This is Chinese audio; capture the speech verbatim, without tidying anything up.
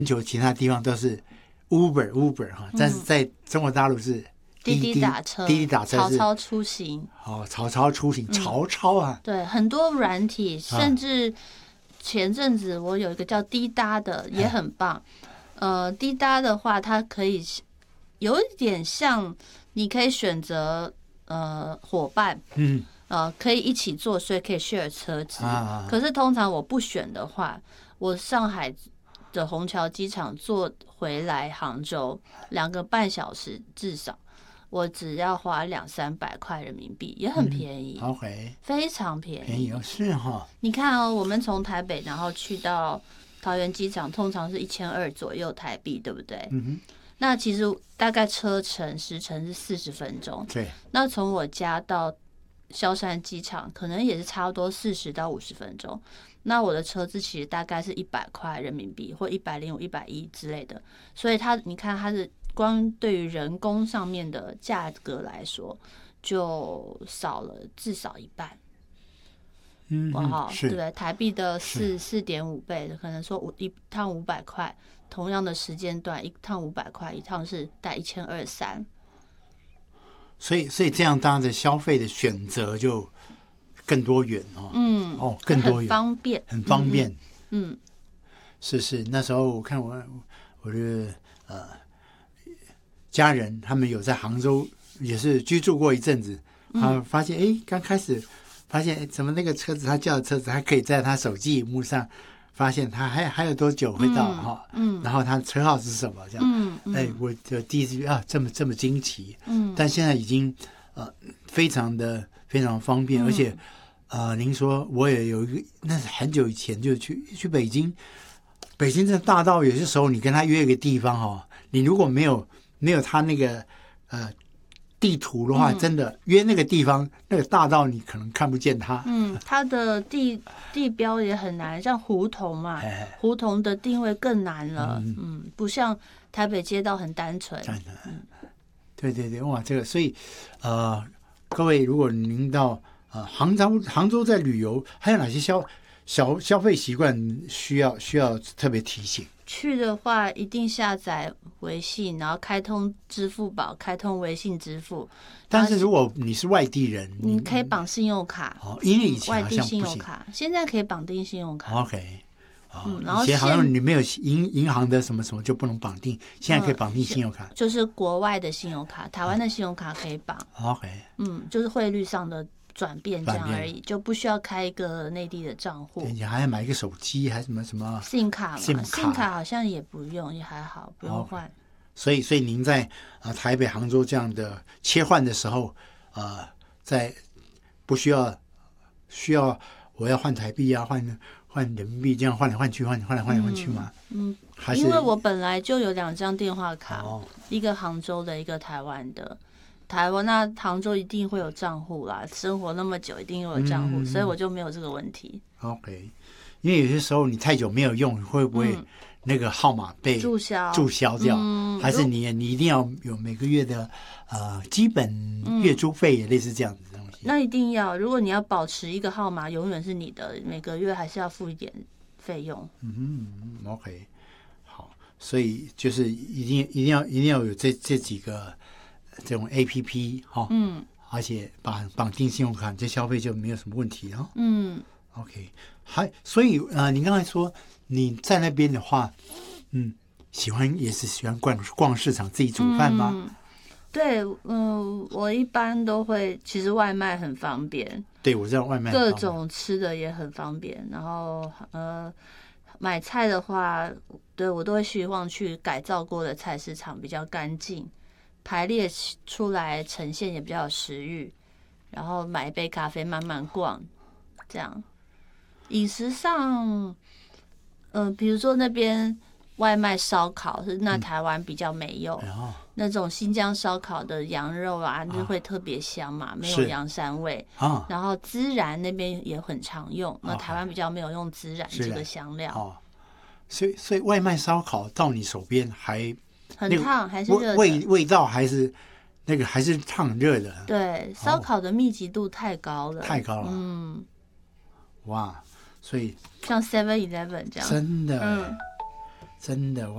球其他地方都是 Uber Uber 哈，但是在中国大陆是滴滴打车， 滴滴打车曹操出行。 哦，曹操出行，曹操啊， 嗯、对，很多软体，甚至前阵子我有一个叫滴答的，也很棒。呃，滴答的话，它可以有一点像，你可以选择呃伙伴， 嗯， 呃，可以一起坐，所以可以 share 车子。 啊、 可是通常我不选的话，我上海的虹桥机场坐回来杭州两个半小时至少。我只要花两三百块人民币，也很便宜、 嗯、，OK， 非常便宜， 便宜哦，是哈、哦。 你看哦，我们从台北然后去到桃园机场，通常是一千二左右台币，对不对？ 嗯哼。 那其实大概车程时程是四十分钟， 对。 那从我家到萧山机场，可能也是差不多四十到五十分钟。那我的车子其实大概是一百块人民币，或一百零五、一百一之类的，所以它你看它是。光对于人工上面的价格来说，就少了至少一半。 嗯， 哇， 对不对？台币的四四点五倍，可能说五一趟五百块，同样的时间段，一趟五百块，一趟是带一千二三。 所以，所以这样大家的消费的选择就更多元哦。 嗯， 哦，更多元， 很方便， 很方便。 嗯，嗯是是，那时候我看我我的呃。家人他们有在杭州也是居住过一阵子，他发现哎，刚开始发现怎么那个车子他叫的车子还可以在他手机荧幕上发现他还还有多久会到哈、嗯嗯，然后他车号是什么这样，嗯嗯、哎，我就第一次啊这么这么惊奇，嗯，但现在已经呃非常的非常方便，嗯、而且呃您说我也有一个那是很久以前就去去北京，北京这大道有些时候你跟他约一个地方哈，你如果没有没有他那个呃地图的话、嗯，真的约那个地方那个大道你可能看不见它。 嗯，它的地地标也很难，像胡同嘛，哎、胡同的定位更难了。嗯，嗯不像台北街道很单纯。嗯、 对对对，哇，这个所以呃，各位如果您到呃杭州杭州在旅游，还有哪些消小消费习惯需要需要特别提醒？ 去的话，一定下载微信，然后开通支付宝，开通微信支付。 但是如果你是外地人， 你可以绑信用卡。 哦，因为以前外地信用卡，现在可以绑定信用卡。 OK， 哦、 嗯，然后以前好像你没有银银行的什么什么就不能绑定，现在可以绑定信用卡。 嗯、就是国外的信用卡，台湾的信用卡可以绑。 OK， 嗯，就是汇率上的转变这样而已，就不需要开一个内地的账户。 你还要买一个手机，还什么什么 SIM 卡嘛 ？SIM 卡 ，SIM 卡好像也不用，也还好，不用换。Okay. 所以，所以您在呃台北、杭州这样的切换的时候，呃，在不需要需要我要换台币啊，换换人民币，这样换来换去，换换来换来换去吗？ 嗯，嗯因为我本来就有两张电话卡， 哦、 一个杭州的，一个台湾的。台湾那杭州一定会有账户啦，生活那么久一定会有账户、嗯，所以我就没有这个问题。 OK， 因为有些时候你太久没有用，会不会那个号码被注销注销掉？嗯、还是你你一定要有每个月的呃基本月租费，也类似这样子的东西、嗯？ 那一定要，如果你要保持一个号码永远是你的，每个月还是要付一点费用。 嗯 ，OK， 好，所以就是一定一定要一定要有这这几个。这种 A P P 哈、哦，嗯，而且绑绑定信用卡，这消费就没有什么问题啊、哦。 嗯 ，OK， 还所以呃，你刚才说你在那边的话，嗯，喜欢也是喜欢逛逛市场，自己煮饭吗？ 嗯、对，嗯、呃，我一般都会，其实外卖很方便。 对，我知道外卖各种吃的也很方便，然后呃，买菜的话，对我都会希望去改造过的菜市场，比较干净。排列出来呈现也比较有食欲，然后买一杯咖啡慢慢逛，这样。饮食上，嗯、呃，比如说那边外卖烧烤是那台湾比较没有、嗯、那种新疆烧烤的羊肉啊，就会特别香嘛，没有羊膻味。 啊、 然后孜然那边也很常用，那台湾比较没有用孜然这个香料。 哦，所以所以外卖烧烤到你手边还。 很烫还是热的？ 味味道还是那个还是烫热的？ 对，烧烤的密集度太高了， 太高了。 嗯， 哇，所以像 seven eleven 这样， 真的， 嗯， 真的。